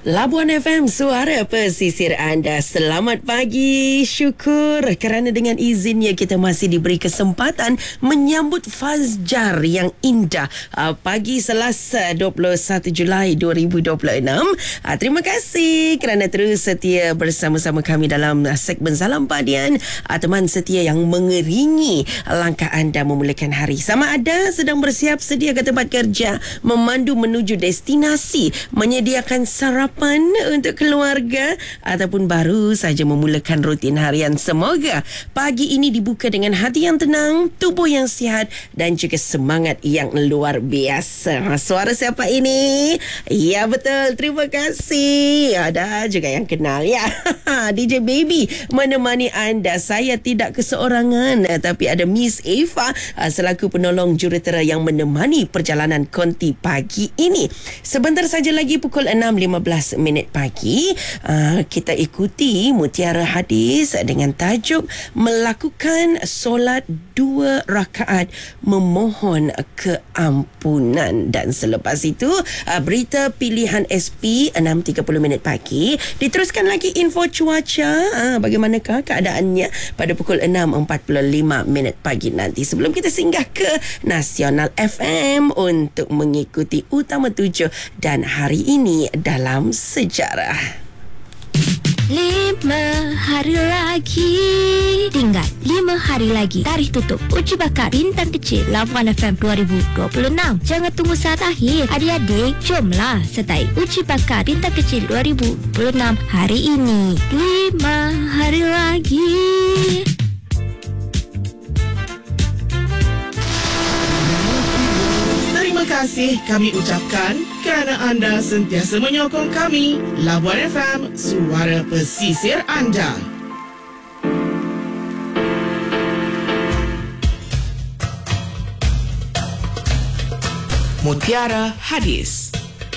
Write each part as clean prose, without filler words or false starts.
Labuan FM, suara pesisir anda. Selamat pagi. Syukur kerana dengan izinnya kita masih diberi kesempatan menyambut Fajar yang indah pagi Selasa 21 Julai 2026. Terima kasih kerana terus setia bersama-sama kami dalam segmen Salam Padian. Teman setia yang mengeringi langkah anda memulakan hari. Sama ada sedang bersiap sedia ke tempat kerja, memandu menuju destinasi, menyediakan sarapan untuk keluarga, ataupun baru saja memulakan rutin harian. Semoga pagi ini dibuka dengan hati yang tenang, tubuh yang sihat dan juga semangat yang luar biasa. Suara siapa ini? Ya betul, terima kasih. Ada juga yang kenal ya. DJ Baby menemani anda. Saya tidak keseorangan, tapi ada Miss Eva selaku penolong jurutera yang menemani perjalanan konti pagi ini. Sebentar saja lagi pukul 6.15 minit pagi, kita ikuti mutiara hadis dengan tajuk melakukan solat 2 rakaat memohon keampunan. Dan selepas itu berita pilihan SP 6.30 minit pagi. Diteruskan lagi info cuaca, bagaimanakah keadaannya pada pukul 6.45 minit pagi nanti. Sebelum kita singgah ke Nasional FM untuk mengikuti utama 7 dan hari ini dalam sejarah. 5 hari lagi. Tinggal 5 hari lagi tarikh tutup uji bakat bintang kecil Labuan FM 2026. Jangan tunggu saat akhir. Adik-adik, jomlah sertai uji bakat bintang kecil 2026 hari ini. 5 hari lagi. Terima kasih kami ucapkan kerana anda sentiasa menyokong kami. Labuan FM, suara pesisir anda. Mutiara Hadis.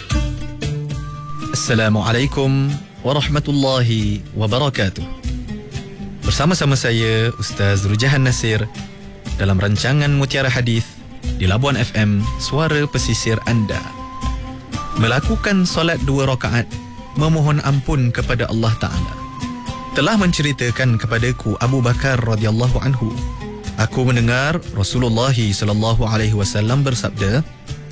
Assalamualaikum warahmatullahi wabarakatuh. Bersama-sama saya Ustaz Rujahan Nasir dalam rancangan Mutiara Hadis di Labuan FM, suara pesisir anda. Melakukan solat 2 rakaat memohon ampun kepada Allah Ta'ala. Telah menceritakan kepadaku Abu Bakar radhiyallahu anhu, aku mendengar Rasulullah sallallahu alaihi wasallam bersabda,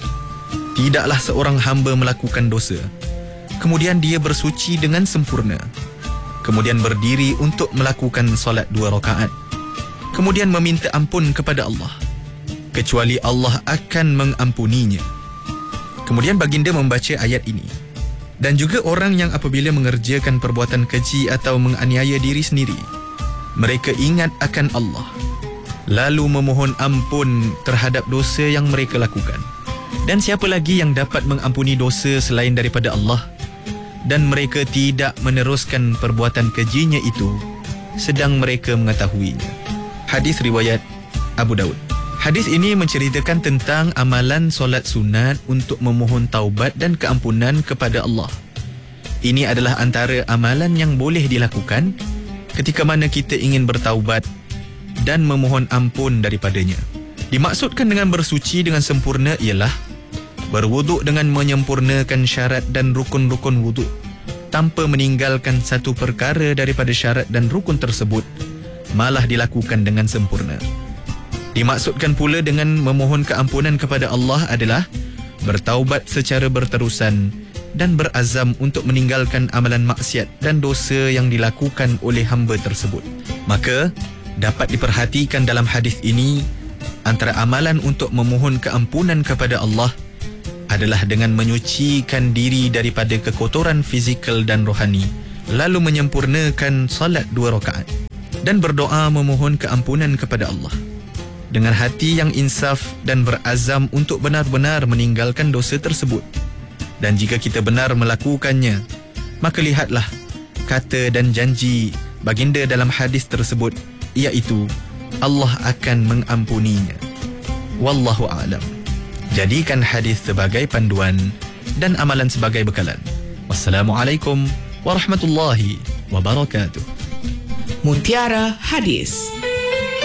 tidaklah seorang hamba melakukan dosa kemudian dia bersuci dengan sempurna, kemudian berdiri untuk melakukan solat 2 rakaat, kemudian meminta ampun kepada Allah, kecuali Allah akan mengampuninya. Kemudian baginda membaca ayat ini. Dan juga orang yang apabila mengerjakan perbuatan keji atau menganiaya diri sendiri, mereka ingat akan Allah, lalu memohon ampun terhadap dosa yang mereka lakukan. Dan siapa lagi yang dapat mengampuni dosa selain daripada Allah? Dan mereka tidak meneruskan perbuatan kejinya itu sedang mereka mengetahuinya. Hadis riwayat Abu Daud. Hadis ini menceritakan tentang amalan solat sunat untuk memohon taubat dan keampunan kepada Allah. Ini adalah antara amalan yang boleh dilakukan ketika mana kita ingin bertaubat dan memohon ampun daripadanya. Dimaksudkan dengan bersuci dengan sempurna ialah berwuduk dengan menyempurnakan syarat dan rukun-rukun wuduk tanpa meninggalkan satu perkara daripada syarat dan rukun tersebut, malah dilakukan dengan sempurna. Dimaksudkan pula dengan memohon keampunan kepada Allah adalah bertaubat secara berterusan dan berazam untuk meninggalkan amalan maksiat dan dosa yang dilakukan oleh hamba tersebut. Maka dapat diperhatikan dalam hadis ini, antara amalan untuk memohon keampunan kepada Allah adalah dengan menyucikan diri daripada kekotoran fizikal dan rohani, lalu menyempurnakan salat 2 rakaat dan berdoa memohon keampunan kepada Allah dengan hati yang insaf dan berazam untuk benar-benar meninggalkan dosa tersebut. Dan jika kita benar melakukannya, maka lihatlah kata dan janji baginda dalam hadis tersebut, iaitu Allah akan mengampuninya. Wallahu a'lam. Jadikan hadis sebagai panduan dan amalan sebagai bekalan. Wassalamualaikum warahmatullahi wabarakatuh. Mutiara Hadis.